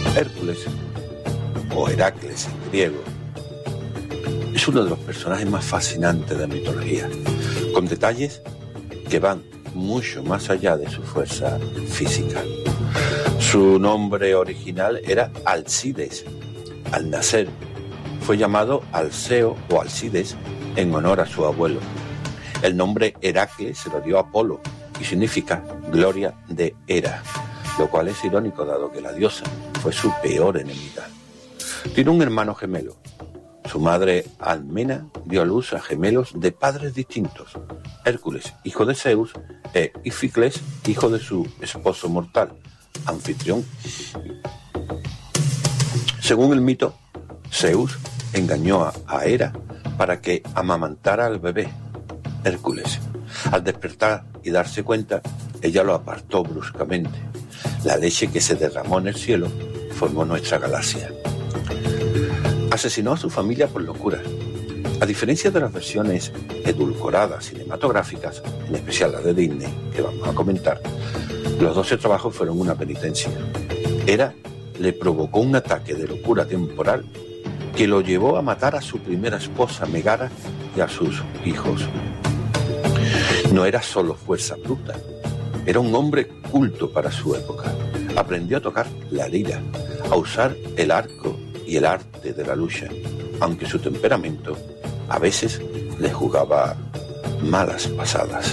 Hércules, o Heracles en griego, es uno de los personajes más fascinantes de la mitología, con detalles que van mucho más allá de su fuerza física. Su nombre original era Alcides. Al nacer fue llamado Alceo o Alcides en honor a su abuelo. El nombre Heracles se lo dio Apolo y significa gloria de Hera, lo cual es irónico dado que la diosa fue su peor enemiga. Tiene un hermano gemelo. Su madre Almena dio a luz a gemelos de padres distintos, Hércules, hijo de Zeus, e Íficles, hijo de su esposo mortal, Anfitrión. Según el mito, Zeus engañó a Hera para que amamantara al bebé, Hércules. Al despertar y darse cuenta, ella lo apartó bruscamente. La leche que se derramó en el cielo formó nuestra galaxia. Asesinó a su familia por locura. A diferencia de las versiones edulcoradas cinematográficas, en especial la de Disney, que vamos a comentar, los 12 trabajos fueron una penitencia. Hera le provocó un ataque de locura temporal que lo llevó a matar a su primera esposa, Megara, y a sus hijos. No era solo fuerza bruta, era un hombre culto para su época. Aprendió a tocar la lira, a usar el arco y el arte de la lucha, aunque su temperamento a veces le jugaba malas pasadas.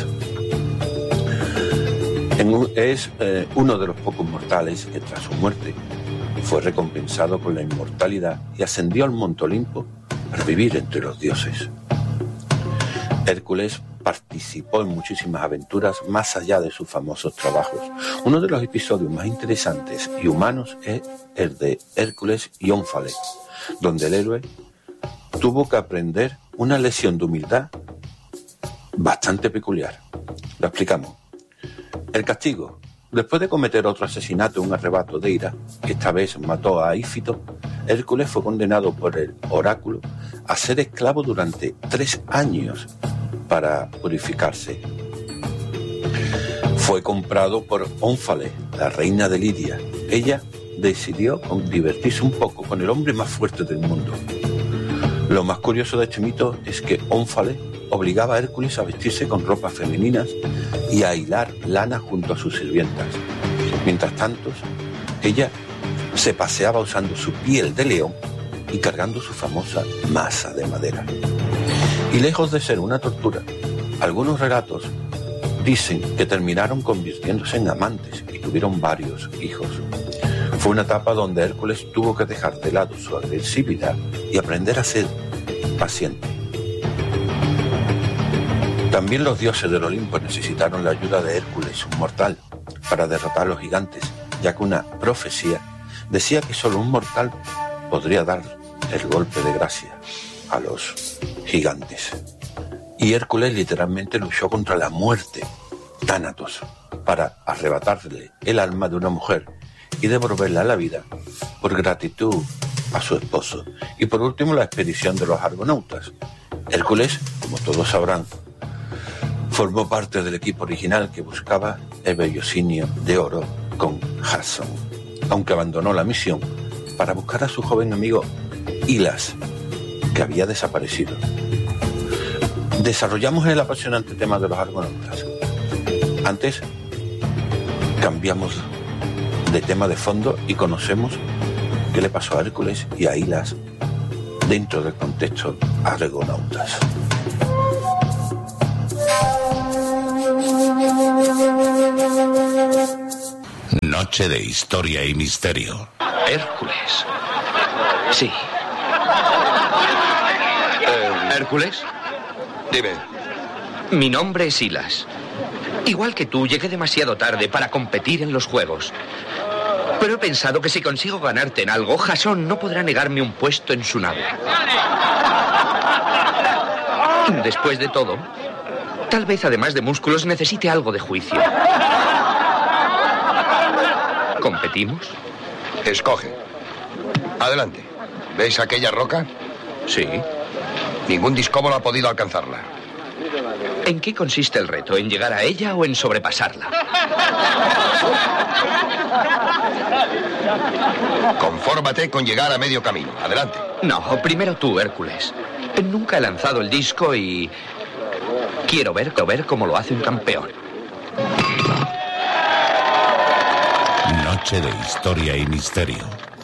Es uno de los pocos mortales que tras su muerte fue recompensado con la inmortalidad y ascendió al Monte Olimpo para vivir entre los dioses. Hércules participó en muchísimas aventuras más allá de sus famosos trabajos. Uno de los episodios más interesantes y humanos es el de Hércules y Ónfale, donde el héroe tuvo que aprender una lección de humildad bastante peculiar. Lo explicamos. El castigo. Después de cometer otro asesinato en un arrebato de ira, que esta vez mató a Ífito, Hércules fue condenado por el oráculo a ser esclavo durante 3 años para purificarse. Fue comprado por Ónfale, la reina de Lidia. Ella decidió divertirse un poco con el hombre más fuerte del mundo. Lo más curioso de este mito es que Ónfale obligaba a Hércules a vestirse con ropas femeninas y a hilar lana junto a sus sirvientas. Mientras tanto, ella se paseaba usando su piel de león y cargando su famosa masa de madera. Y lejos de ser una tortura, algunos relatos dicen que terminaron convirtiéndose en amantes y tuvieron varios hijos. Fue una etapa donde Hércules tuvo que dejar de lado su agresividad y aprender a ser paciente. También los dioses del Olimpo necesitaron la ayuda de Hércules, un mortal, para derrotar a los gigantes, ya que una profecía decía que solo un mortal podría dar el golpe de gracia a los gigantes. Y Hércules literalmente luchó contra la muerte, Tánatos, para arrebatarle el alma de una mujer y devolverla a la vida por gratitud a su esposo. Y por último, la expedición de los argonautas. Hércules, como todos sabrán, formó parte del equipo original que buscaba el vellocinio de oro con Jasón, aunque abandonó la misión para buscar a su joven amigo Hilas, que había desaparecido. Desarrollamos el apasionante tema de los argonautas. Antes, cambiamos de tema de fondo y conocemos qué le pasó a Hércules y a Hilas dentro del contexto argonautas. Noche de historia y misterio. Hércules. Sí. ¿Hércules? Dime. Mi nombre es Hilas. Igual que tú, llegué demasiado tarde para competir en los juegos. Pero he pensado que si consigo ganarte en algo, Jasón no podrá negarme un puesto en su nave. Después de todo, tal vez además de músculos necesite algo de juicio. ¿Competimos? Escoge. Adelante. ¿Veis aquella roca? Sí. Ningún discómolo ha podido alcanzarla. ¿En qué consiste el reto? ¿En llegar a ella o en sobrepasarla? Confórmate con llegar a medio camino. Adelante. No, primero tú, Hércules. Nunca he lanzado el disco y... quiero ver cómo lo hace un campeón. Noche de historia y misterio.